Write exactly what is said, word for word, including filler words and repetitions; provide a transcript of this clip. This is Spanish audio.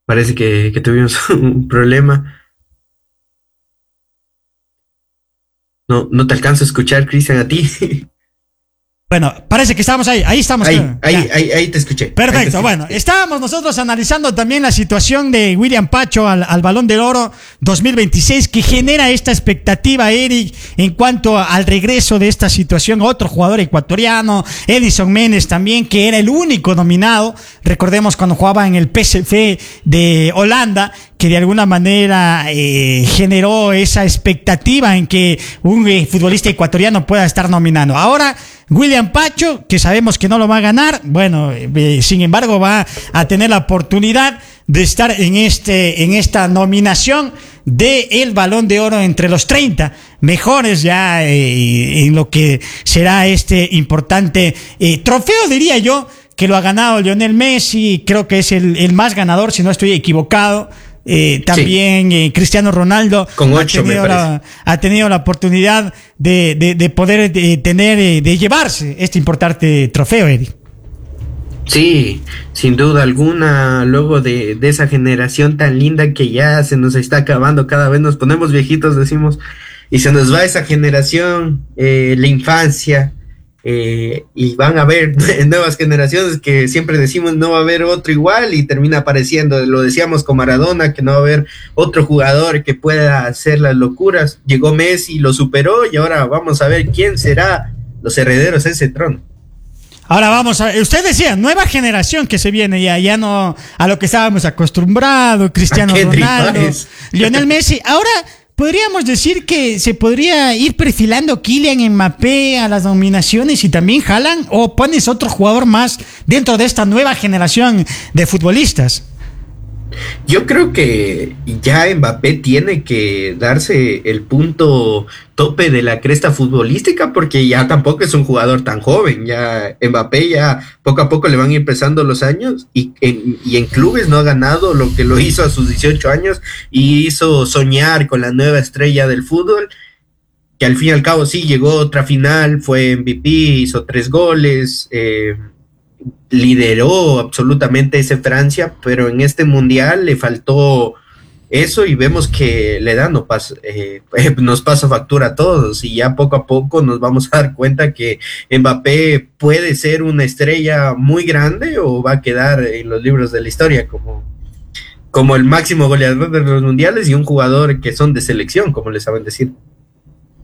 Parece que, que tuvimos un problema. No, no te alcanzo a escuchar, Cristian, a ti. Bueno, parece que estamos ahí, ahí estamos. Ahí, creo. ahí, Ya. ahí, ahí te escuché. Ahí te Perfecto, escuché. bueno, estábamos nosotros analizando también la situación de William Pacho al, al Balón de Oro dos mil veintiséis, que genera esta expectativa, Eric, en cuanto al regreso de esta situación. Otro jugador ecuatoriano, Edison Méndez también, que era el único nominado, recordemos cuando jugaba en el P S V de Holanda, que de alguna manera eh, generó esa expectativa en que un eh, futbolista ecuatoriano pueda estar nominado. Ahora, William Pacho, que sabemos que no lo va a ganar, bueno, eh, sin embargo va a tener la oportunidad de estar en este en esta nominación de el Balón de Oro entre los treinta mejores ya eh, en lo que será este importante eh, trofeo, diría yo, que lo ha ganado Lionel Messi. Creo que es el, el más ganador, si no estoy equivocado. Eh, también sí. eh, Cristiano Ronaldo con ocho, ha, tenido la, ha tenido la oportunidad de, de, de poder de tener, de llevarse este importante trofeo, Eddie. Sí, sin duda alguna, luego de, de esa generación tan linda que ya se nos está acabando, cada vez nos ponemos viejitos, decimos, y se nos va esa generación, eh, la infancia, eh, y van a haber nuevas generaciones que siempre decimos no va a haber otro igual y termina apareciendo. Lo decíamos con Maradona, que no va a haber otro jugador que pueda hacer las locuras. Llegó Messi, lo superó y ahora vamos a ver quién será los herederos de ese trono. Ahora vamos a, usted decía, nueva generación que se viene ya, ya no a lo que estábamos acostumbrados, Cristiano Ronaldo, Lionel Messi. Ahora podríamos decir que se podría ir perfilando Kylian Mbappé a las nominaciones y también Haaland, o pones otro jugador más dentro de esta nueva generación de futbolistas. Yo creo que ya Mbappé tiene que darse el punto tope de la cresta futbolística, porque ya tampoco es un jugador tan joven. Ya Mbappé ya poco a poco le van a ir pesando los años y en, y en clubes no ha ganado lo que lo hizo a sus dieciocho años y hizo soñar con la nueva estrella del fútbol, que al fin y al cabo sí llegó a otra final, fue M V P, hizo tres goles, eh, lideró absolutamente ese Francia, pero en este mundial le faltó eso y vemos que le da no pasa, eh, nos pasa factura a todos y ya poco a poco nos vamos a dar cuenta que Mbappé puede ser una estrella muy grande o va a quedar en los libros de la historia como, como el máximo goleador de los mundiales y un jugador que son de selección, como le saben decir.